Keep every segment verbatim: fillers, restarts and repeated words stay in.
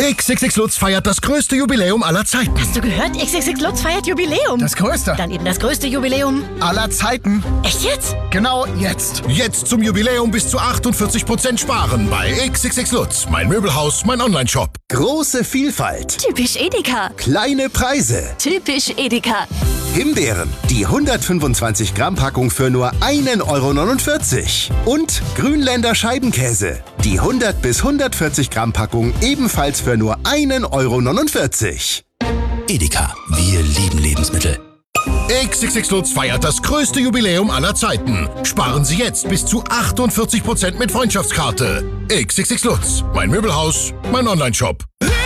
X X X Lutz feiert das größte Jubiläum aller Zeiten. Hast du gehört? X X X Lutz feiert Jubiläum. Das größte. Dann eben das größte Jubiläum aller Zeiten. Echt jetzt? Genau jetzt. Jetzt zum Jubiläum bis zu achtundvierzig Prozent sparen bei X X X Lutz. Mein Möbelhaus, mein Onlineshop. Große Vielfalt. Typisch Edeka. Kleine Preise. Typisch Edeka. Himbeeren. Die hundertfünfundzwanzig Gramm Packung für nur einen Euro neunundvierzig. Und Grünländer Scheibenkäse. Die hundert bis hundertvierzig Gramm Packung ebenfalls für nur einen Euro neunundvierzig. Edeka. Wir lieben Lebensmittel. X X X Lutz feiert das größte Jubiläum aller Zeiten. Sparen Sie jetzt bis zu achtundvierzig Prozent mit Freundschaftskarte. X X X Lutz. Mein Möbelhaus, mein Onlineshop.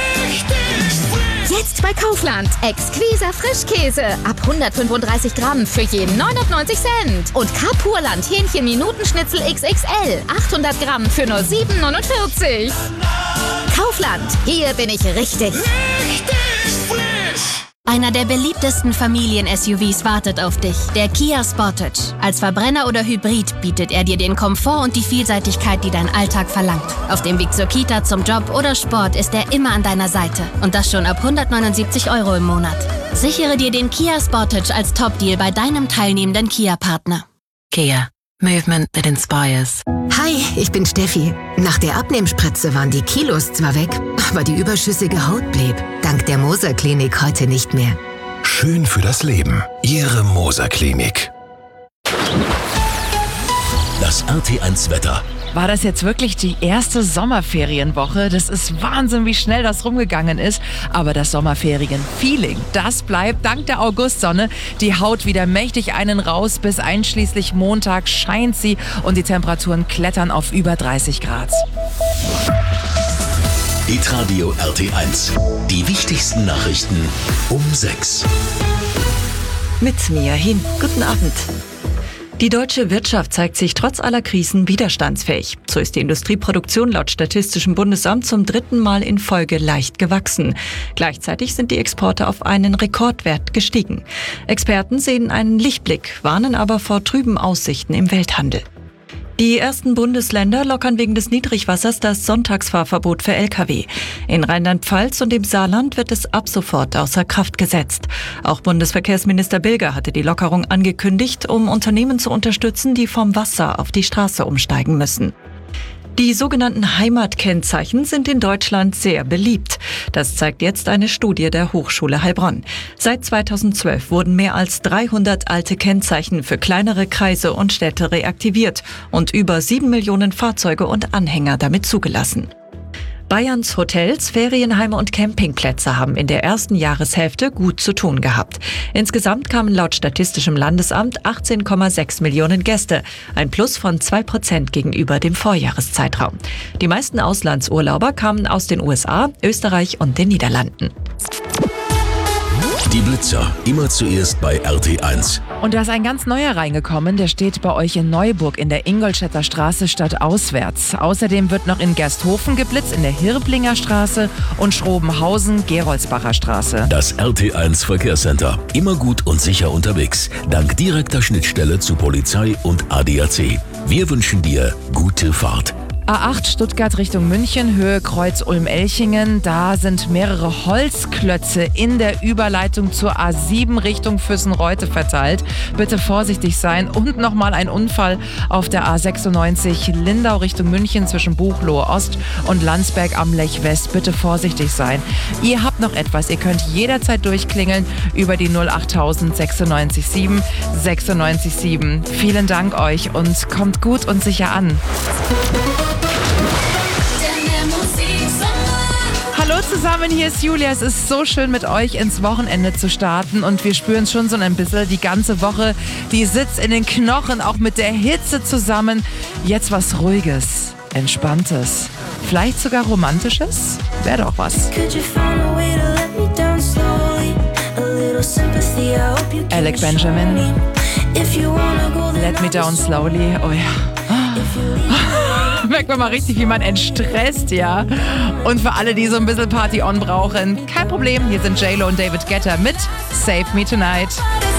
Jetzt bei Kaufland. Exquisa Frischkäse. Ab hundertfünfunddreißig Gramm für jeden neunundneunzig Cent. Und Carpurland Hähnchen Minutenschnitzel X X L. achthundert Gramm für nur sieben neunundvierzig. Kaufland. Hier bin ich richtig. Richtig frisch. Einer der beliebtesten Familien-S U Vs wartet auf dich, der Kia Sportage. Als Verbrenner oder Hybrid bietet er dir den Komfort und die Vielseitigkeit, die dein Alltag verlangt. Auf dem Weg zur Kita, zum Job oder Sport ist er immer an deiner Seite. Und das schon ab hundertneunundsiebzig Euro im Monat. Sichere dir den Kia Sportage als Top-Deal bei deinem teilnehmenden Kia-Partner. Kia. Movement that inspires. Hi, ich bin Steffi. Nach der Abnehmspritze waren die Kilos zwar weg, aber die überschüssige Haut blieb. Dank der Moser Klinik heute nicht mehr. Schön für das Leben. Ihre Moser Klinik. Das R T eins Wetter. War das jetzt wirklich die erste Sommerferienwoche? Das ist Wahnsinn, wie schnell das rumgegangen ist. Aber das Sommerferien-Feeling, das bleibt dank der Augustsonne. Die haut wieder mächtig einen raus. Bis einschließlich Montag scheint sie und die Temperaturen klettern auf über dreißig Grad. Hitradio R T eins. Die wichtigsten Nachrichten um sechs. Mit Mia Hin. Guten Abend. Die deutsche Wirtschaft zeigt sich trotz aller Krisen widerstandsfähig. So ist die Industrieproduktion laut Statistischem Bundesamt zum dritten Mal in Folge leicht gewachsen. Gleichzeitig sind die Exporte auf einen Rekordwert gestiegen. Experten sehen einen Lichtblick, warnen aber vor trüben Aussichten im Welthandel. Die ersten Bundesländer lockern wegen des Niedrigwassers das Sonntagsfahrverbot für L K W. In Rheinland-Pfalz und im Saarland wird es ab sofort außer Kraft gesetzt. Auch Bundesverkehrsminister Bilger hatte die Lockerung angekündigt, um Unternehmen zu unterstützen, die vom Wasser auf die Straße umsteigen müssen. Die sogenannten Heimatkennzeichen sind in Deutschland sehr beliebt. Das zeigt jetzt eine Studie der Hochschule Heilbronn. Seit zweitausendzwölf wurden mehr als dreihundert alte Kennzeichen für kleinere Kreise und Städte reaktiviert und über sieben Millionen Fahrzeuge und Anhänger damit zugelassen. Bayerns Hotels, Ferienheime und Campingplätze haben in der ersten Jahreshälfte gut zu tun gehabt. Insgesamt kamen laut Statistischem Landesamt achtzehn Komma sechs Millionen Gäste, ein Plus von zwei Prozent gegenüber dem Vorjahreszeitraum. Die meisten Auslandsurlauber kamen aus den U S A, Österreich und den Niederlanden. Die Blitzer, immer zuerst bei R T eins. Und da ist ein ganz neuer reingekommen, der steht bei euch in Neuburg in der Ingolstädter Straße stadtauswärts. Außerdem wird noch in Gersthofen geblitzt, in der Hirblinger Straße und Schrobenhausen, Geroldsbacher Straße. Das R T eins Verkehrscenter, immer gut und sicher unterwegs, dank direkter Schnittstelle zu Polizei und A D A C. Wir wünschen dir gute Fahrt. A acht Stuttgart Richtung München, Höhe Kreuz Ulm-Elchingen. Da sind mehrere Holzklötze in der Überleitung zur A sieben Richtung Füssen-Reute verteilt. Bitte vorsichtig sein. Und nochmal ein Unfall auf der A sechsundneunzig Lindau Richtung München zwischen Buchloe Ost und Landsberg am Lech West. Bitte vorsichtig sein. Ihr habt noch etwas. Ihr könnt jederzeit durchklingeln über die null achttausend sechsundneunzig sieben sechsundneunzig sieben. Vielen Dank euch und kommt gut und sicher an. Hallo zusammen, hier ist Julia. Es ist so schön, mit euch ins Wochenende zu starten und wir spüren schon so ein bisschen die ganze Woche. Die sitzt in den Knochen, auch mit der Hitze zusammen. Jetzt was Ruhiges, Entspanntes, vielleicht sogar Romantisches? Wäre doch was. Alec Benjamin, Let Me Down Slowly. Oh ja. Merkt man mal richtig, wie man entstresst, ja. Und für alle, die so ein bisschen Party-on brauchen, kein Problem. Hier sind J-Lo und David Guetta mit Save Me Tonight.